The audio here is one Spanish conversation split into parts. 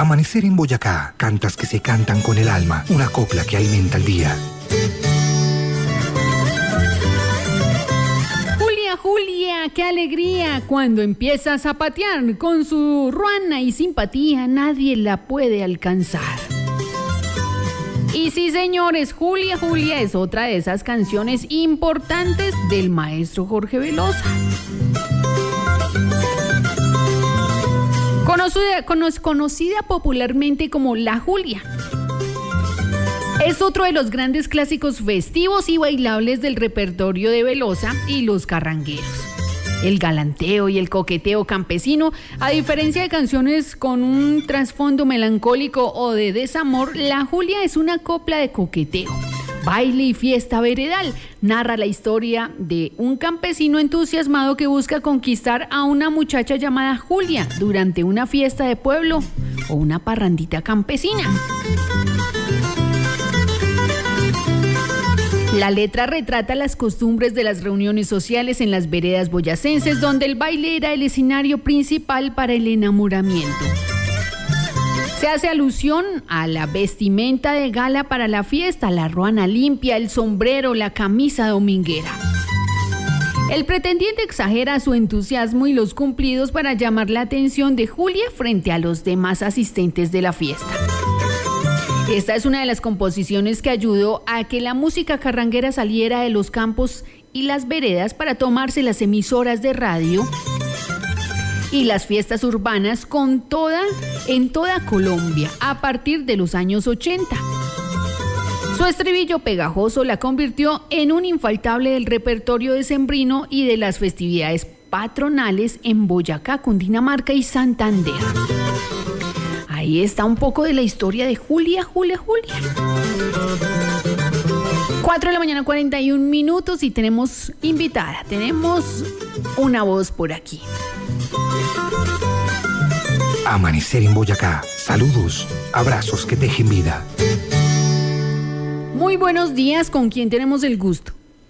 Amanecer en Boyacá, cantas que se cantan con el alma, una copla que alimenta el día. Julia, Julia, qué alegría cuando empieza a zapatear con su ruana y simpatía, nadie la puede alcanzar. Y sí, señores, Julia, Julia es otra de esas canciones importantes del maestro Jorge Velosa. Conocida popularmente como La Julia. Es otro de los grandes clásicos festivos y bailables del repertorio de Velosa y los carrangueros. El galanteo y el coqueteo campesino, a diferencia de canciones con un trasfondo melancólico o de desamor, La Julia es una copla de coqueteo, baile y fiesta veredal. Narra la historia de un campesino entusiasmado que busca conquistar a una muchacha llamada Julia durante una fiesta de pueblo o una parrandita campesina. La letra retrata las costumbres de las reuniones sociales en las veredas boyacenses, donde el baile era el escenario principal para el enamoramiento. Se hace alusión a la vestimenta de gala para la fiesta, la ruana limpia, el sombrero, la camisa dominguera. El pretendiente exagera su entusiasmo y los cumplidos para llamar la atención de Julia frente a los demás asistentes de la fiesta. Esta es una de las composiciones que ayudó a que la música carranguera saliera de los campos y las veredas para tomarse las emisoras de radio y las fiestas urbanas en toda Colombia a partir de los años 80. Su estribillo pegajoso la convirtió en un infaltable del repertorio decembrino y de las festividades patronales en Boyacá, Cundinamarca y Santander. Ahí está un poco de la historia de Julia, Julia, Julia. 4:41 a.m. y tenemos invitada, tenemos una voz por aquí. Amanecer en Boyacá, saludos, abrazos que tejen vida. Muy buenos días, ¿con quién tenemos el gusto?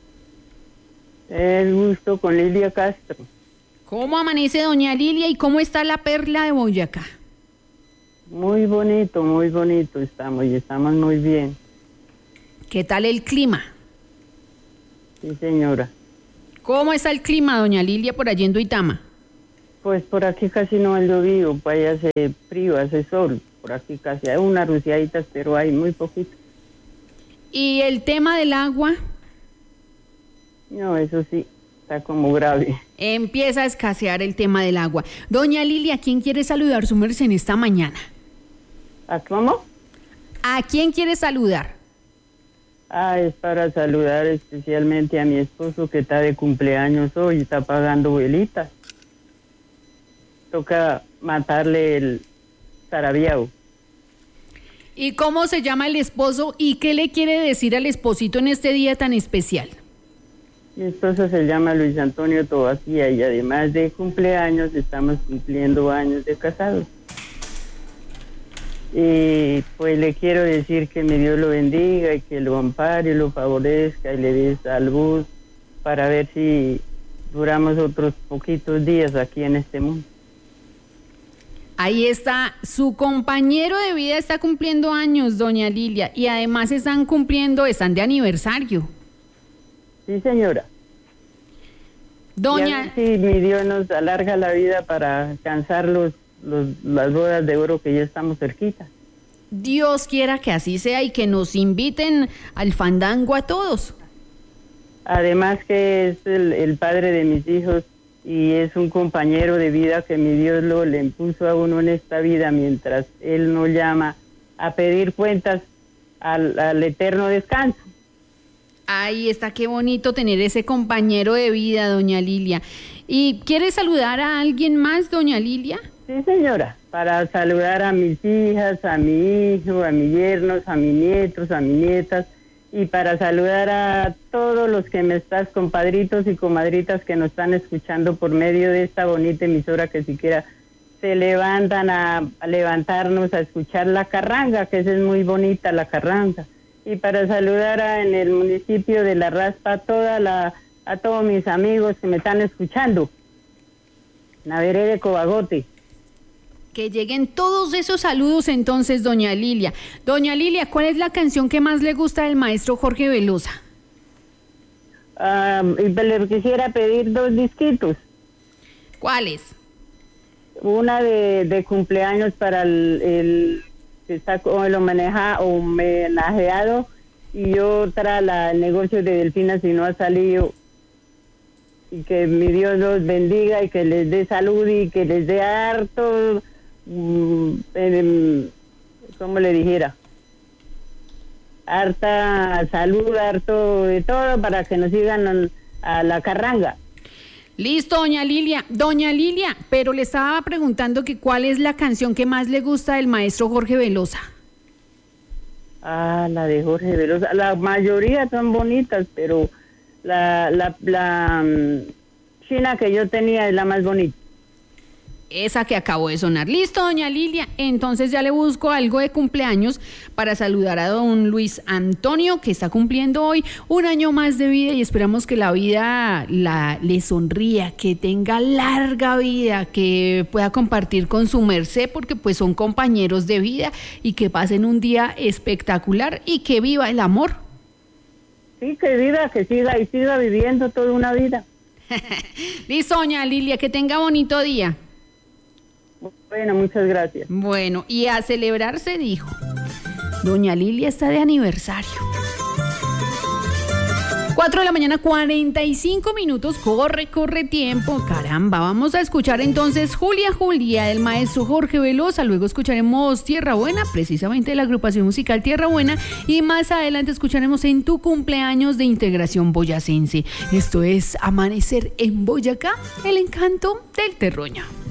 El gusto con Lilia Castro. ¿Cómo amanece doña Lilia y cómo está la perla de Boyacá? Muy bonito estamos y estamos muy bien. ¿Qué tal el clima? Sí, señora. ¿Cómo está el clima, doña Lilia, por allí en Duitama? Pues por aquí casi no ha llovido, pues allá hace frío, hace sol. Por aquí casi hay unas rociaditas, pero hay muy poquito. ¿Y el tema del agua? No, eso sí, está como grave. Empieza a escasear el tema del agua. Doña Lilia, ¿a quién quiere saludar su merced en esta mañana? ¿A cómo? ¿A quién quiere saludar? Es para saludar especialmente a mi esposo que está de cumpleaños hoy, está pagando velitas. Toca matarle el sarabiao. ¿Y cómo se llama el esposo y qué le quiere decir al esposito en este día tan especial? Mi esposo se llama Luis Antonio Tobacía y además de cumpleaños estamos cumpliendo años de casados. Y pues le quiero decir que mi Dios lo bendiga y que lo ampare, lo favorezca y le dé salud para ver si duramos otros poquitos días aquí en este mundo. Ahí está, su compañero de vida está cumpliendo años, doña Lilia, y además están de aniversario. Sí, señora. Doña... Sí, mi Dios nos alarga la vida para alcanzar las bodas de oro que ya estamos cerquita. Dios quiera que así sea y que nos inviten al fandango a todos. Además que es el padre de mis hijos y es un compañero de vida que mi Dios le impuso a uno en esta vida mientras Él nos llama a pedir cuentas al eterno descanso. Ahí está, qué bonito tener ese compañero de vida, doña Lilia. ¿Y quiere saludar a alguien más, doña Lilia? Sí, señora, para saludar a mis hijas, a mi hijo, a mis yernos, a mis nietos, a mis nietas, y para saludar a todos los que me estás, compadritos y comadritas que nos están escuchando por medio de esta bonita emisora que siquiera se levantan a levantarnos a escuchar la carranga, que esa es muy bonita la carranga. Y para saludar en el municipio de La Raspa a todos mis amigos que me están escuchando. La vereda de Cobagote. Que lleguen todos esos saludos entonces, doña Lilia. Doña Lilia, ¿cuál es la canción que más le gusta del maestro Jorge Velosa? Le quisiera pedir 2 disquitos. ¿Cuáles? Una de cumpleaños para el que está el homenajeado, y otra el negocio de Delfina si no ha salido. Y que mi Dios los bendiga y que les dé salud y que les dé harto, ¿cómo le dijera? Harta salud, harto de todo para que nos sigan a la carranga. Listo, doña Lilia. Doña Lilia, pero le estaba preguntando que cuál es la canción que más le gusta del maestro Jorge Velosa. La de Jorge Velosa. La mayoría son bonitas, pero la china que yo tenía es la más bonita. Esa que acabó de sonar. Listo, doña Lilia. Entonces ya le busco algo de cumpleaños para saludar a don Luis Antonio, que está cumpliendo hoy 1 año más de vida, y esperamos que la vida le sonría, que tenga larga vida, que pueda compartir con su merced, porque pues son compañeros de vida, y que pasen un día espectacular y que viva el amor. Sí, que viva, que siga viviendo toda una vida. Listo, doña Lilia, que tenga bonito día. Bueno, muchas gracias. Bueno, y a celebrarse dijo. Doña Lilia está de aniversario. 4:45 a.m. Corre tiempo. Caramba, vamos a escuchar entonces Julia del maestro Jorge Velosa. Luego escucharemos Tierra Buena, precisamente de la agrupación musical Tierra Buena. Y más adelante escucharemos En tu cumpleaños de Integración Boyacense. Esto es Amanecer en Boyacá, el encanto del terruño.